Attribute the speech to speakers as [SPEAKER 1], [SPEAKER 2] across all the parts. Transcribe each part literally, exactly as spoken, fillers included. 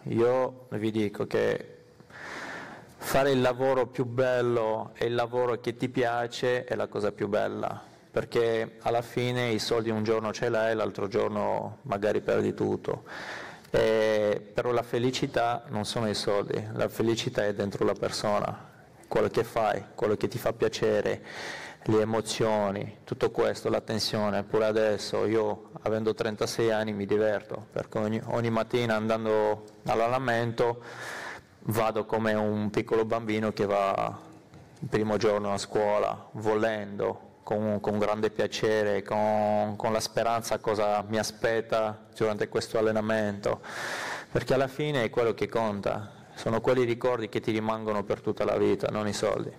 [SPEAKER 1] io vi dico che fare il lavoro più bello e il lavoro che ti piace è la cosa più bella, perché alla fine i soldi un giorno ce l'hai, l'altro giorno magari perdi tutto. E, però la felicità non sono i soldi, la felicità è dentro la persona, quello che fai, quello che ti fa piacere, le emozioni, tutto questo, l'attenzione. Pure adesso io, avendo trentasei anni, mi diverto, perché ogni, ogni mattina andando all'allenamento vado come un piccolo bambino che va il primo giorno a scuola, volendo, con, con grande piacere, con, con la speranza a cosa mi aspetta durante questo allenamento, perché alla fine è quello che conta, sono quei ricordi che ti rimangono per tutta la vita, non i soldi.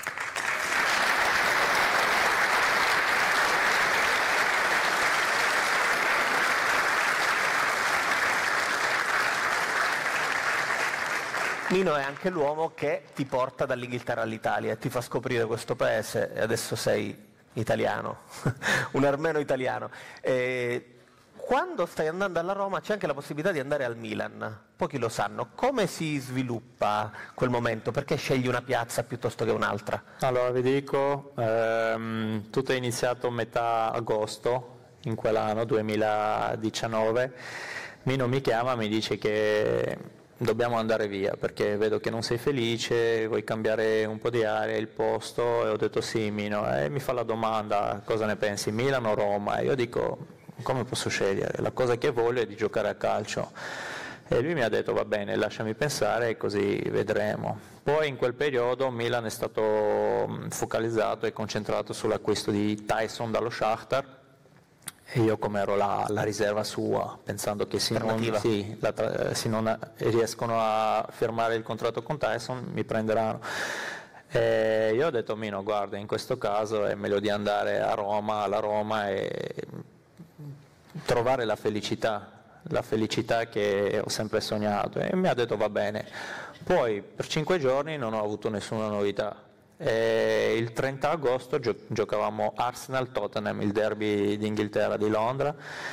[SPEAKER 2] Nino è anche l'uomo che ti porta dall'Inghilterra all'Italia e ti fa scoprire questo paese e adesso sei italiano, un armeno italiano. E quando stai andando alla Roma c'è anche la possibilità di andare al Milan, pochi lo sanno. Come si sviluppa quel momento? Perché scegli una piazza piuttosto che un'altra?
[SPEAKER 1] Allora vi dico, ehm, tutto è iniziato a metà agosto in quell'anno, duemiladiciannove. Nino mi chiama e mi dice che dobbiamo andare via perché vedo che non sei felice, vuoi cambiare un po' di aria, il posto, e ho detto sì Mino, e mi fa la domanda cosa ne pensi, Milano o Roma? E io dico come posso scegliere, la cosa che voglio è di giocare a calcio, e lui mi ha detto va bene, lasciami pensare e così vedremo. Poi in quel periodo Milan è stato focalizzato e concentrato sull'acquisto di Tyson dallo Shakhtar, e io come ero la, la riserva sua, pensando che se non, sì, la, se non riescono a firmare il contratto con Tyson mi prenderanno. E io ho detto Mino, guarda, in questo caso è meglio di andare a Roma, alla Roma e trovare la felicità, la felicità che ho sempre sognato, e mi ha detto va bene. Poi per cinque giorni non ho avuto nessuna novità. E il trenta agosto gio- giocavamo Arsenal-Tottenham, il derby d'Inghilterra di Londra,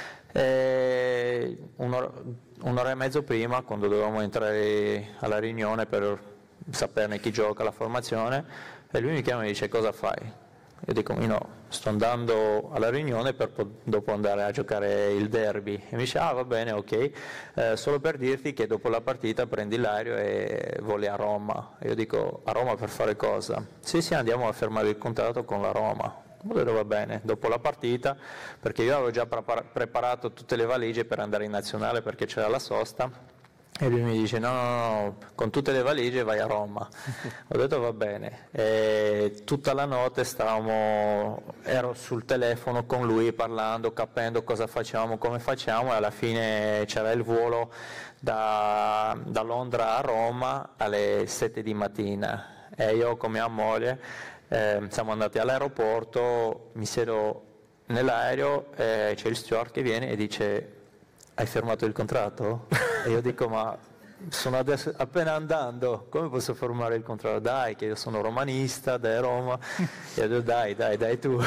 [SPEAKER 1] e un'ora, un'ora e mezzo prima, quando dovevamo entrare alla riunione per saperne chi gioca, la formazione, e lui mi chiama e mi dice cosa fai? Io dico no, sto andando alla riunione per po- dopo andare a giocare il derby, e mi dice ah va bene, ok, eh, solo per dirti che dopo la partita prendi l'aereo e voli a Roma. E io dico a Roma per fare cosa? Sì sì, andiamo a firmare il contratto con la Roma. Ho detto va bene, dopo la partita, perché io avevo già prepar- preparato tutte le valigie per andare in nazionale perché c'era la sosta. E lui mi dice no, no, no, con tutte le valigie vai a Roma. Ho detto va bene, e tutta la notte stavamo, ero sul telefono con lui parlando, capendo cosa facciamo, come facciamo, e alla fine c'era il volo da, da Londra a Roma alle sette di mattina, e io con mia moglie eh, siamo andati all'aeroporto, mi siedo nell'aereo e c'è il steward che viene e dice hai firmato il contratto? E io dico ma sono adesso appena andando, come posso firmare il contratto? Dai che io sono romanista, dai Roma. E io dico dai dai dai tu.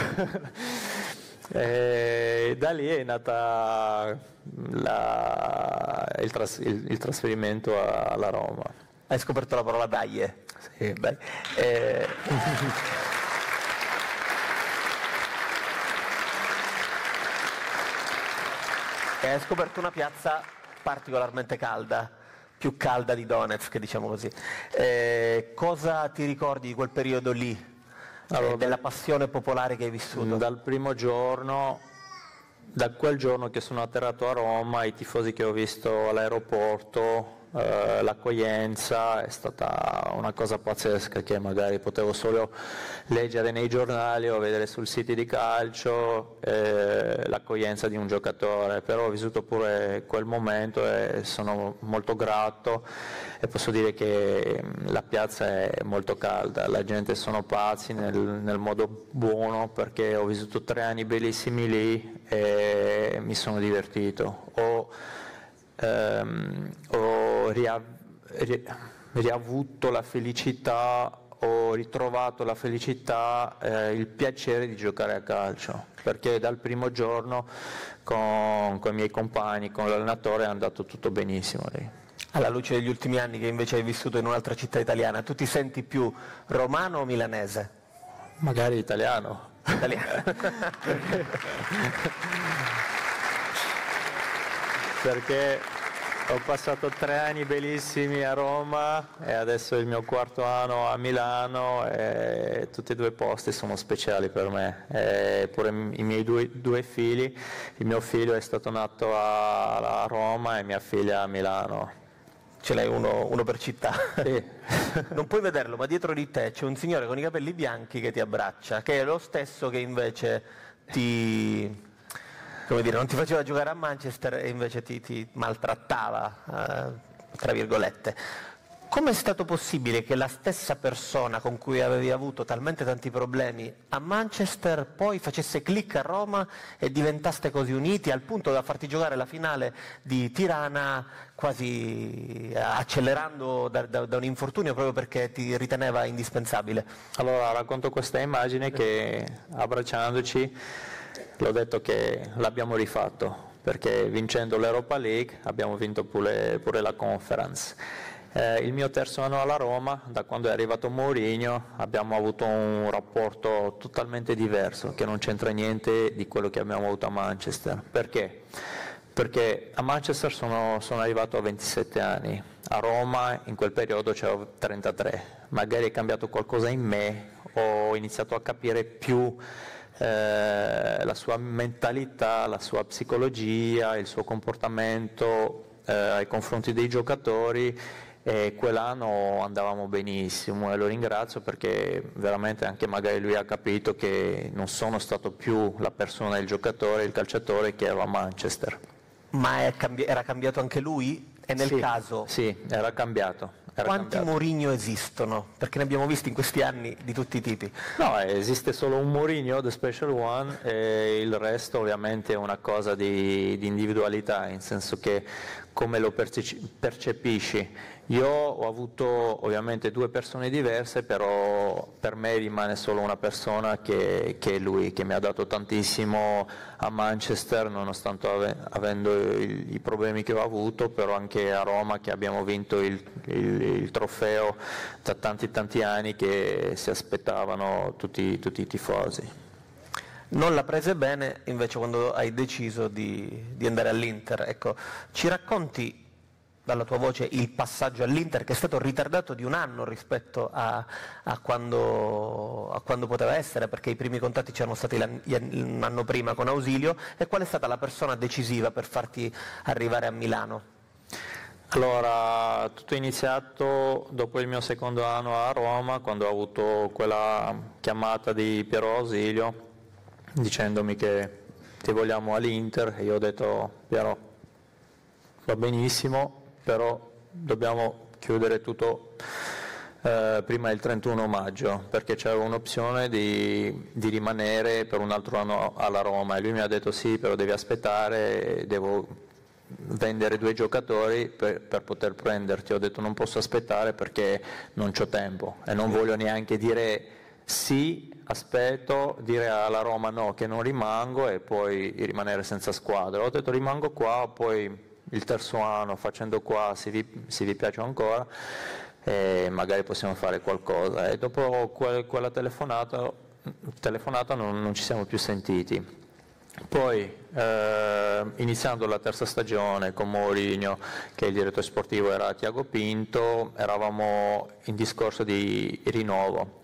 [SPEAKER 1] E da lì è nata la, il, tras, il, il trasferimento alla Roma.
[SPEAKER 2] Hai scoperto la parola dai?
[SPEAKER 1] Sì, dai. E...
[SPEAKER 2] E hai scoperto una piazza particolarmente calda, più calda di Donetsk, diciamo così. Eh, cosa ti ricordi di quel periodo lì, allora, eh, della passione popolare che hai vissuto?
[SPEAKER 1] Dal primo giorno, da quel giorno che sono atterrato a Roma, i tifosi che ho visto all'aeroporto, eh, l'accoglienza è stata una cosa pazzesca che magari potevo solo leggere nei giornali o vedere sul siti di calcio, eh, l'accoglienza di un giocatore, però ho vissuto pure quel momento e sono molto grato, e posso dire che la piazza è molto calda, la gente sono pazzi nel, nel modo buono, perché ho vissuto tre anni bellissimi lì e mi sono divertito. Ho, ehm, ho ria, ri, riavuto la felicità, ho ritrovato la felicità, eh, il piacere di giocare a calcio, perché dal primo giorno con, con i miei compagni, con l'allenatore è andato tutto benissimo lì.
[SPEAKER 2] Alla luce degli ultimi anni che invece hai vissuto in un'altra città italiana, tu ti senti più romano o milanese?
[SPEAKER 1] Magari italiano.
[SPEAKER 2] Italiano.
[SPEAKER 1] Perché ho passato tre anni bellissimi a Roma e adesso è il mio quarto anno a Milano e tutti e due i posti sono speciali per me. E pure i miei due, due figli, il mio figlio è stato nato a, a Roma e mia figlia a Milano.
[SPEAKER 2] Ce l'hai uno, uno per città.
[SPEAKER 1] Sì.
[SPEAKER 2] Non puoi vederlo, ma dietro di te c'è un signore con i capelli bianchi che ti abbraccia, che è lo stesso che invece ti, come dire, non ti faceva giocare a Manchester e invece ti, ti maltrattava, eh, tra virgolette. Come è stato possibile che la stessa persona con cui avevi avuto talmente tanti problemi a Manchester poi facesse click a Roma e diventaste così uniti al punto da farti giocare la finale di Tirana quasi accelerando da, da, da un infortunio proprio perché ti riteneva indispensabile?
[SPEAKER 1] Allora racconto questa immagine che abbracciandoci l'ho detto che l'abbiamo rifatto perché vincendo l'Europa League abbiamo vinto pure, pure la Conference. Eh, il mio terzo anno alla Roma, da quando è arrivato Mourinho, abbiamo avuto un rapporto totalmente diverso, che non c'entra niente di quello che abbiamo avuto a Manchester. Perché? Perché a Manchester sono, sono arrivato a ventisette anni, a Roma in quel periodo c'avevo trentatré, magari è cambiato qualcosa in me, ho iniziato a capire più eh, la sua mentalità, la sua psicologia, il suo comportamento eh, ai confronti dei giocatori. E quell'anno andavamo benissimo e lo ringrazio perché veramente anche magari lui ha capito che non sono stato più la persona, il giocatore, il calciatore che ero a Manchester.
[SPEAKER 2] Ma cambi- era cambiato anche lui? E nel
[SPEAKER 1] Sì,
[SPEAKER 2] caso?
[SPEAKER 1] Sì, era cambiato. Era
[SPEAKER 2] Quanti
[SPEAKER 1] cambiato.
[SPEAKER 2] Mourinho esistono? Perché ne abbiamo visti in questi anni di tutti i tipi.
[SPEAKER 1] No, esiste solo un Mourinho, the special one, e il resto ovviamente è una cosa di, di individualità, nel senso che come lo percepisci. Io ho avuto ovviamente due persone diverse, però per me rimane solo una persona che, che è lui, che mi ha dato tantissimo a Manchester, nonostante ave, avendo i, i problemi che ho avuto, però anche a Roma che abbiamo vinto il, il, il trofeo da tanti tanti anni che si aspettavano tutti, tutti i tifosi.
[SPEAKER 2] Non la prese bene invece quando hai deciso di, di andare all'Inter. Ecco, ci racconti dalla tua voce il passaggio all'Inter che è stato ritardato di un anno rispetto a, a, quando, a quando poteva essere, perché i primi contatti c'erano stati un anno prima con Ausilio, e qual è stata la persona decisiva per farti arrivare a Milano?
[SPEAKER 1] Allora, tutto è iniziato dopo il mio secondo anno a Roma, quando ho avuto quella chiamata di Piero Ausilio dicendomi che ti vogliamo all'Inter e io ho detto Piero va benissimo, però dobbiamo chiudere tutto eh, prima del trentuno maggio perché c'era un'opzione di, di rimanere per un altro anno alla Roma e lui mi ha detto sì, però devi aspettare, devo vendere due giocatori per, per poter prenderti. Ho detto non posso aspettare perché non c'ho tempo e non voglio neanche dire sì, aspetto, dire alla Roma no, che non rimango e poi rimanere senza squadra. Ho detto rimango qua, poi il terzo anno facendo qua, se vi, se vi piace ancora, e magari possiamo fare qualcosa. E dopo quel, quella telefonata, telefonata non, non ci siamo più sentiti. Poi eh, iniziando la terza stagione con Mourinho, che il direttore sportivo era Tiago Pinto, eravamo in discorso di rinnovo.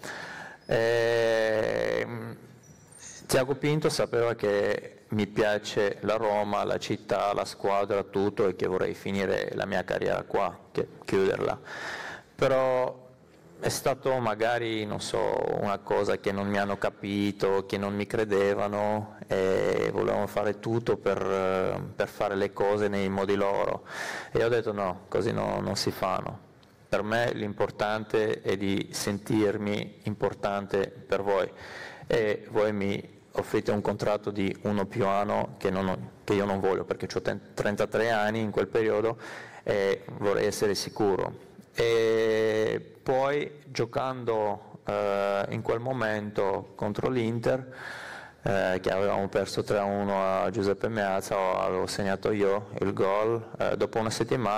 [SPEAKER 1] E Tiago Pinto sapeva che mi piace la Roma, la città, la squadra, tutto e che vorrei finire la mia carriera qua, che chiuderla. Però è stato magari, non so, una cosa che non mi hanno capito, che non mi credevano e volevano fare tutto per, per fare le cose nei modi loro. E io ho detto no, così no, non si fanno. Per me l'importante è di sentirmi importante per voi e voi mi offrite un contratto di uno più anno che, non, che io non voglio perché ho trentatré anni in quel periodo e vorrei essere sicuro. E poi giocando eh, in quel momento contro l'Inter, eh, che avevamo perso tre a uno a Giuseppe Meazza, avevo segnato io il gol, eh, dopo una settimana